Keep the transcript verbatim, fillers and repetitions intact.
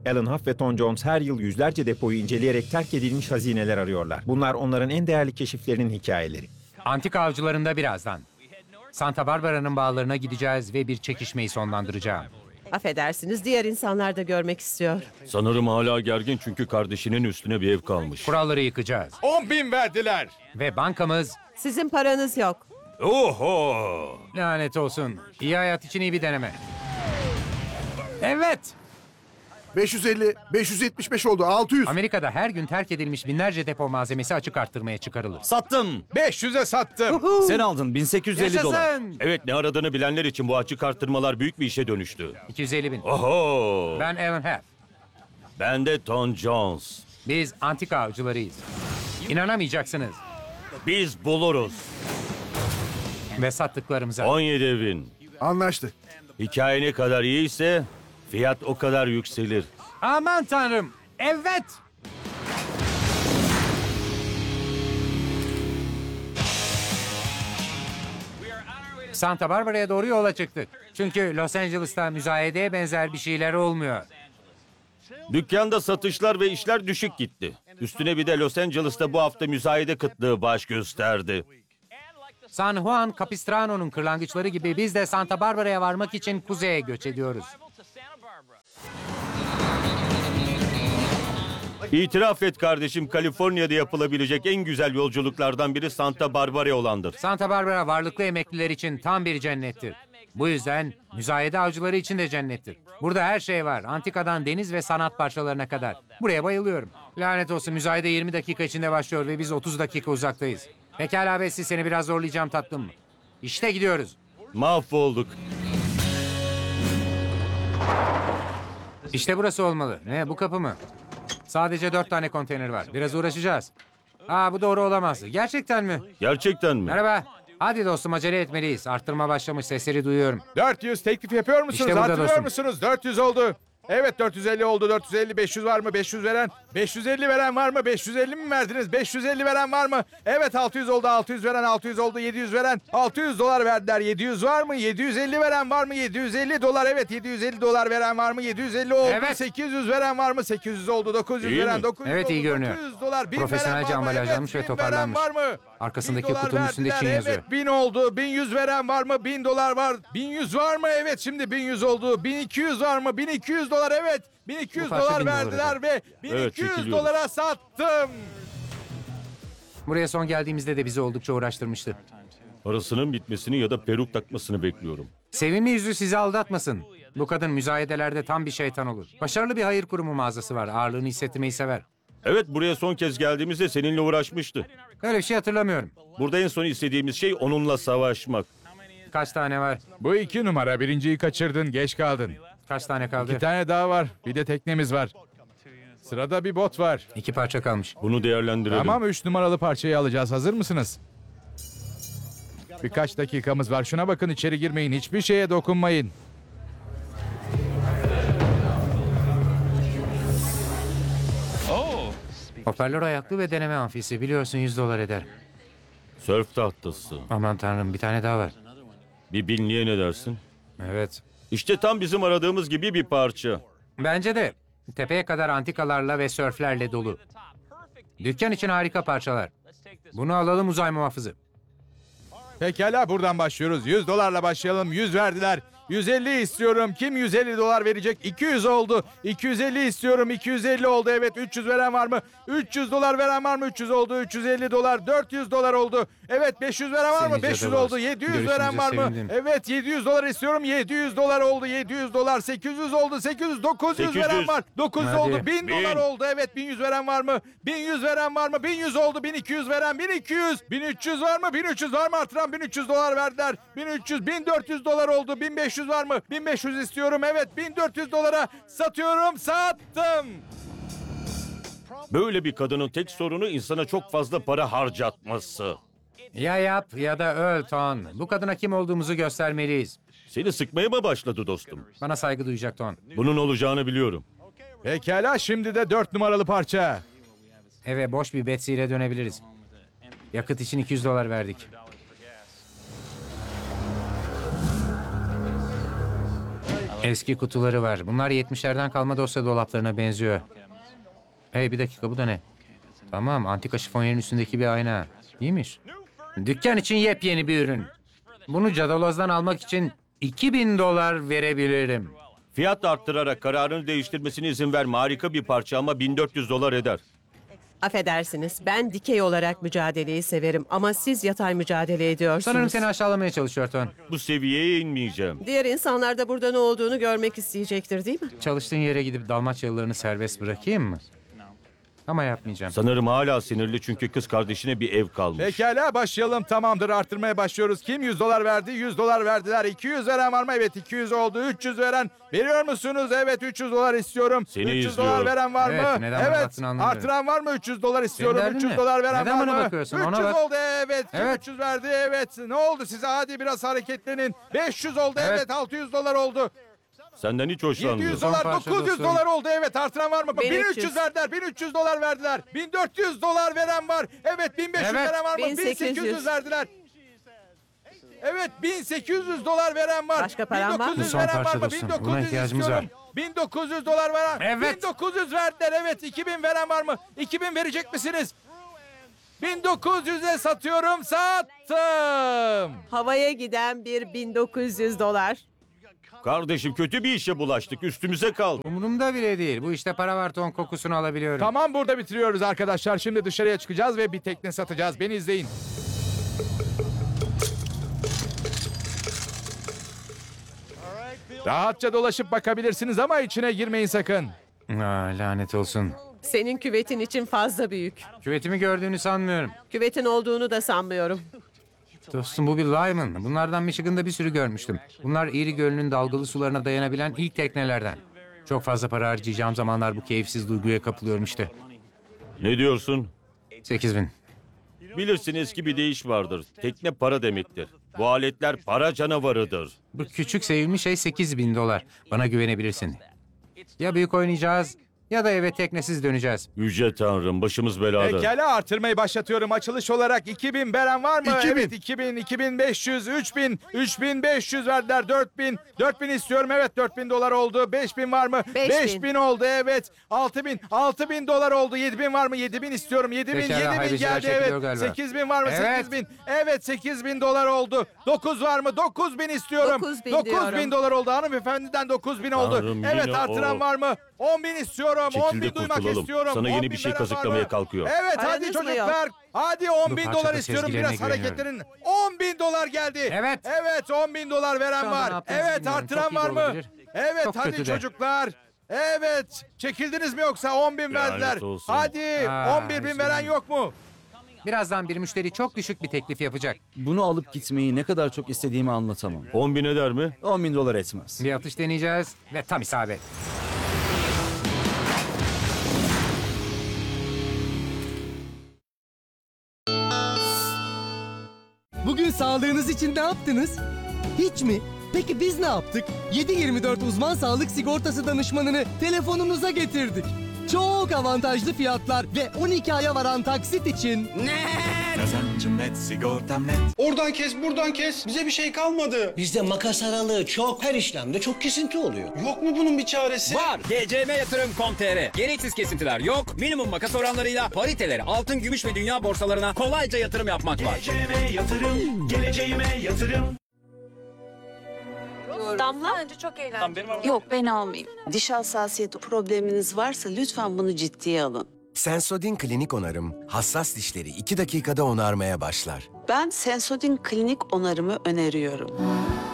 Alan Huff ve Tom Jones her yıl yüzlerce depoyu inceleyerek terk edilmiş hazineler arıyorlar. Bunlar onların en değerli keşiflerinin hikayeleri. Antika avcılarında birazdan. Santa Barbara'nın bağlarına gideceğiz ve bir çekişmeyi sonlandıracağım. Affedersiniz, diğer insanlar da görmek istiyor. Sanırım hala gergin çünkü kardeşinin üstüne bir ev kalmış. Kuralları yıkacağız. On bin verdiler. Ve bankamız Sizin paranız yok. Oho! lanet olsun. İyi hayat için iyi bir deneme. Evet. beş yüz elli, beş yüz yetmiş beş oldu. altı yüz. Amerika'da her gün terk edilmiş binlerce depo malzemesi açık arttırmaya çıkarılır. Sattım. beş yüze sattım. Sen aldın bin sekiz yüz elli dolar. Yaşasın. Evet, ne aradığını bilenler için bu açık arttırmalar büyük bir işe dönüştü. iki yüz elli bin. Oho! Ben Alan Huff. Ben de Tom Jones. Biz antika avcılarıyız. İnanamayacaksınız. Biz buluruz. Ve sattıklarımıza. on yedi bin. Anlaştık. Hikaye ne kadar iyiyse fiyat o kadar yükselir. Aman tanrım. Evet. Santa Barbara'ya doğru yola çıktık. Çünkü Los Angeles'ta müzayedeye benzer bir şeyler olmuyor. Dükkanda satışlar ve işler düşük gitti. Üstüne bir de Los Angeles'ta bu hafta müzayede kıtlığı baş gösterdi. San Juan Capistrano'nun kırlangıçları gibi biz de Santa Barbara'ya varmak için kuzeye göç ediyoruz. İtiraf et kardeşim, Kaliforniya'da yapılabilecek en güzel yolculuklardan biri Santa Barbara olandır. Santa Barbara varlıklı emekliler için tam bir cennettir. Bu yüzden müzayede avcıları için de cennettir. Burada her şey var. Antikadan deniz ve sanat parçalarına kadar. Buraya bayılıyorum. Lanet olsun, müzayede yirmi dakika içinde başlıyor ve biz otuz dakika uzaktayız. Pekala Bessie, seni biraz zorlayacağım tatlım. İşte gidiyoruz. Mahvolduk. İşte burası olmalı. Ne, bu kapı mı? Sadece dört tane konteyner var. Biraz uğraşacağız. Aa, bu doğru olamaz. Gerçekten mi? Gerçekten mi? Merhaba. Hadi dostum, acele etmeliyiz. Arttırma başlamış, sesleri duyuyorum. dört yüz teklif yapıyor musunuz? İşte burada Hatırlıyor dostum. musunuz? dört yüz oldu. Evet, dört yüz elli oldu. dört yüz elli, beş yüz var mı? beş yüz veren. beş yüz elli veren var mı? beş yüz elli mi verdiniz? beş yüz elli veren var mı? Evet, altı yüz oldu. altı yüz veren, altı yüz oldu. yedi yüz veren. altı yüz dolar verdiler. yedi yüz var mı? yedi yüz elli veren var mı? yedi yüz elli dolar. Evet, yedi yüz elli dolar veren var mı? yedi yüz elli oldu. Evet. sekiz yüz veren var mı? sekiz yüz oldu. dokuz yüz İyi veren. mi? dokuz yüz Evet, oldu. iyi görünüyor. dokuz yüz dolar. bin Profesyonelce veren var mı? ambalajlanmış ve Evet, bin veren toparlanmış. var mı? Arkasındaki bin dolar kutunun üstünde Çin verdiler. yazıyor. Evet, bin oldu. bin yüz veren var mı? bin dolar var. bin yüz var mı? Evet, şimdi bin yüz oldu. bin iki yüz var mı? bin iki yüz dolar. Evet. bin iki yüz Bu parça dolar bin dolar verdiler ve bin iki yüz Evet, çekiliyoruz. dolara sattım. Buraya son geldiğimizde de bizi oldukça uğraştırmıştı. Parasının bitmesini ya da peruk takmasını bekliyorum. Sevimli yüzü sizi aldatmasın. Bu kadın müzayedelerde tam bir şeytan olur. Başarılı bir hayır kurumu mağazası var. Ağırlığını hissetmeyi sever. Evet, buraya son kez geldiğimizde seninle uğraşmıştı. Öyle bir şey hatırlamıyorum. Burada en son istediğimiz şey onunla savaşmak. Kaç tane var? Bu iki numara. Birinciyi kaçırdın. Geç kaldın. Kaç tane kaldı? Bir tane daha var. Bir de teknemiz var. Sırada bir bot var. İki parça kalmış. Bunu değerlendirelim. Tamam, üç numaralı parçayı alacağız. Hazır mısınız? Birkaç dakikamız var. Şuna bakın, içeri girmeyin. Hiçbir şeye dokunmayın. Hoparlör ayaklı ve deneme amfisi. Biliyorsun yüz dolar eder. Sörf tahtası. Aman tanrım, bir tane daha var. Bir binliğe ne dersin? Evet. İşte tam bizim aradığımız gibi bir parça. Bence de tepeye kadar antikalarla ve sörflerle dolu. Dükkan için harika parçalar. Bunu alalım uzay muhafızı. Pekala, buradan başlıyoruz. yüz dolarla başlayalım. yüz verdiler. yüz elli istiyorum. Kim yüz elli dolar verecek? iki yüz oldu. iki yüz elli istiyorum. iki yüz elli oldu. Evet, üç yüz veren var mı? üç yüz dolar veren var mı? üç yüz oldu. üç yüz elli dolar. dört yüz dolar oldu. Evet, beş yüz veren var mı? Seni beş yüz cadı oldu. var. yedi yüz Görüşünüze veren var mı? sevindim. Evet, yedi yüz dolar istiyorum. yedi yüz dolar oldu. yedi yüz dolar. sekiz yüz oldu. sekiz yüz. dokuz yüz sekiz yüz. veren var. dokuz yüz Hadi. oldu. bin dolar Bin. oldu. Evet, bin yüz veren var mı? bin yüz veren var mı? bin yüz oldu. bin iki yüz veren. bin iki yüz. bin üç yüz var mı? bin üç yüz var mı? Artıran bin üç yüz dolar verdiler. bin üç yüz. bin dört yüz dolar oldu. bin beş yüz var mı? bin beş yüz istiyorum. Evet, bin dört yüz dolara satıyorum. Sattım. Böyle bir kadının tek sorunu insana çok fazla para harcatması. Ya yap ya da öl Ton. Bu kadına kim olduğumuzu göstermeliyiz. Seni sıkmaya mı başladı dostum? Bana saygı duyacak Ton. Bunun olacağını biliyorum. Pekala, şimdi de dört numaralı parça. Eve boş bir Betsy ile dönebiliriz. Yakıt için iki yüz dolar verdik. Eski kutuları var. Bunlar yetmişlerden kalma dosya dolaplarına benziyor. Hey bir dakika bu da ne? Tamam antika şifonyerin üstündeki bir ayna. İyiymiş. Dükkan için yepyeni bir ürün. Bunu cadalozdan almak için iki bin dolar verebilirim. Fiyat arttırarak kararını değiştirmesine izin verme. Harika bir parça ama bin dört yüz dolar eder. Affedersiniz, ben dikey olarak mücadeleyi severim ama siz yatay mücadele ediyorsunuz. Sanırım seni aşağılamaya çalışıyor Ton. Bu seviyeye inmeyeceğim. Diğer insanlar da burada ne olduğunu görmek isteyecektir değil mi? Çalıştığın yere gidip Dalmaçyalılarını serbest bırakayım mı? Ama yapmayacağım. Sanırım hala sinirli çünkü kız kardeşine bir ev kalmış. Pekala başlayalım. Tamamdır, artırmaya başlıyoruz. Kim yüz dolar verdi? yüz dolar verdiler. iki yüz veren var mı? Evet, iki yüz oldu. üç yüz veren veriyor musunuz? Evet, üç yüz dolar istiyorum. Seni üç yüz izliyorum. dolar veren var Evet, mı? neden bana Evet. baktığını anlamıyorum. Artıran var mı? üç yüz dolar istiyorum. Senin derdin üç yüz ne? dolar veren Neden var bana mı? bakıyorsun? üç yüz Ona bak. oldu. Evet. Kim Evet. üç yüz verdi? Evet. Ne oldu size? Hadi biraz hareketlenin. beş yüz oldu. Evet. Evet. altı yüz dolar oldu. Senden hiç yedi hoşlanmıyorum. yüz Son dolar, parça dokuz yüz dostum. dolar oldu. Evet, artıran var mı? bin üç yüz. bin üç yüz verdiler. bin üç yüz dolar verdiler. bin dört yüz dolar veren var. Evet, bin beş yüz Evet. veren var mı? bin bin sekiz yüz. sekiz yüz verdiler. Evet, bin sekiz yüz dolar veren var. Başka paran var mı? bin dokuz yüz Bu son veren parça var mı? dostum. bin dokuz Buna yüz ihtiyacımız istiyorum. bin dokuz yüz dolar veren. Evet. bin dokuz yüz verdiler. Evet, iki bin veren var mı? iki bin verecek misiniz? bin dokuz yüze satıyorum. Sattım. Havaya giden bir bin dokuz yüz dolar. Kardeşim kötü bir işe bulaştık. Üstümüze kal. Umurumda bile değil. Bu işte para var Ton, kokusunu alabiliyorum. Tamam, burada bitiriyoruz arkadaşlar. Şimdi dışarıya çıkacağız ve bir tekne satacağız. Beni izleyin. Rahatça dolaşıp bakabilirsiniz ama içine girmeyin sakın. Aa, lanet olsun. Senin küvetin için fazla büyük. Küvetimi gördüğünü sanmıyorum. Küvetin olduğunu da sanmıyorum. Dostum bu bir Lyman. Bunlardan Michigan'da bir sürü görmüştüm. Bunlar Erie Gölü'nün dalgalı sularına dayanabilen ilk teknelerden. Çok fazla para harcayacağım zamanlar bu keyifsiz duyguya kapılıyorum işte. Ne diyorsun? sekiz bin. Bilirsin eski bir deyiş vardır. Tekne para demektir. Bu aletler para canavarıdır. Bu küçük sevimli şey sekiz bin dolar. Bana güvenebilirsin. Ya büyük oynayacağız ya da eve teknesiz döneceğiz. Yüce Tanrım başımız belada. Pekala, artırmayı başlatıyorum. Açılış olarak iki bin veren var mı? iki bin. Evet, iki bin, iki bin beş yüz, üç bin, üç bin beş yüz verdiler. dört bin, dört bin istiyorum. Evet, dört bin dolar oldu. beş bin var mı? beş beş bin. bin oldu. Evet, altı bin, altı bin dolar oldu. yedi bin var mı? yedi bin istiyorum. yedi bin, Pekala, yedi bin haybeciler geldi. çekiliyor Evet, galiba. sekiz bin var mı? Evet. sekiz bin. Evet, sekiz bin dolar oldu. dokuz var mı? dokuz bin istiyorum. dokuz bin dokuz diyorum. bin dolar oldu. Hanımefendiden dokuz bin oldu. Tanrım, yine evet, artıran o. var mı? on bin istiyorum. Çekil on de bin duymak kurtulalım. istiyorum. Sana on yeni bin bir şey veren var kazıklamaya mı? kalkıyor. Evet, Paranız hadi mı çocuklar. Hadi on Bu bin parçada dolar istiyorum. sezgilerine Biraz güveniyorum. hareketlerin. on bin dolar geldi. Evet. Evet, on bin dolar veren Şu anda ne var. yaptığınızı Evet, bilmiyorum. artıran Çok iyi var de mı? olabilir. Evet, Çok hadi kötü de. çocuklar. Evet, çekildiniz mi yoksa on bin verdiler. olsun. Hadi, Aa, on bir bin üzgünüm. veren yok mu? Birazdan bir müşteri çok düşük bir teklif yapacak. Bunu alıp gitmeyi ne kadar çok istediğimi anlatamam. on bin eder mi? on bin dolar etmez. Bir atış deneyeceğiz ve tam isabet. Bugün sağlığınız için ne yaptınız? Hiç mi? Peki biz ne yaptık? yedi yirmi dört uzman sağlık sigortası danışmanını telefonunuza getirdik. Çok avantajlı fiyatlar ve on iki aya varan taksit için... Kazancım net, sigortam net. Oradan kes, buradan kes. Bize bir şey kalmadı. Bizde makas aralığı çok, her işlemde çok kesinti oluyor. Yok mu bunun bir çaresi? Var. G C M yatırım nokta com nokta t r. Gereksiz kesintiler yok. Minimum makas oranlarıyla pariteleri altın, gümüş ve dünya borsalarına kolayca yatırım yapmak var. G C M yatırım, geleceğime yatırım. Damla? Bence çok eğlenceli. Yok, ben almayayım. Diş hassasiyeti probleminiz varsa lütfen bunu ciddiye alın. Sensodyne Klinik Onarım, hassas dişleri iki dakikada onarmaya başlar. Ben Sensodyne Klinik Onarım'ı öneriyorum.